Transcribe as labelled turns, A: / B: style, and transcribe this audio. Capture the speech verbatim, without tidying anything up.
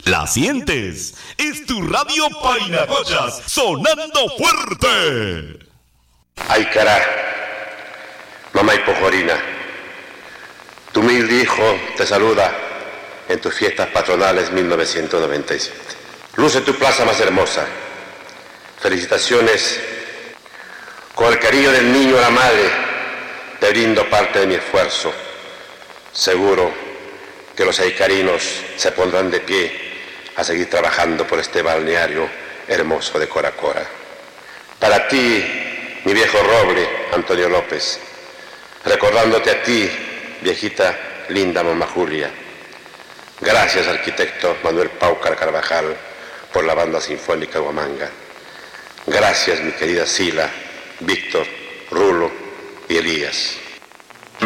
A: La sientes, es tu radio Painacochas, sonando fuerte.
B: Ay, cará, mamá Hipojorina, tu humilde hijo te saluda en tus fiestas patronales mil novecientos noventa y siete. Luce tu plaza más hermosa. Felicitaciones. Con el cariño del niño a la madre, te brindo parte de mi esfuerzo. Seguro que los aicarinos se pondrán de pie a seguir trabajando por este balneario hermoso de Cora Cora. Para ti, mi viejo roble, Antonio López, recordándote a ti, viejita linda mamá Julia. Gracias, arquitecto Manuel Paucar Carvajal, por la banda sinfónica Huamanga. Gracias, mi querida Sila, Víctor, Rulo y Elías.